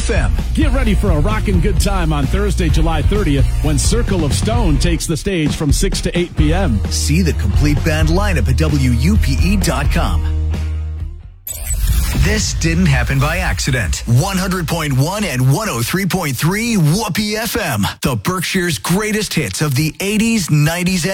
FM. Get ready for a rockin' good time on Thursday, July 30th, when Circle of Stone takes the stage from 6 to 8 p.m. See the complete band lineup at WUPE.com. This didn't happen by accident. 100.1 and 103.3 Whoopee FM. The Berkshire's greatest hits of the 80s, 90s, and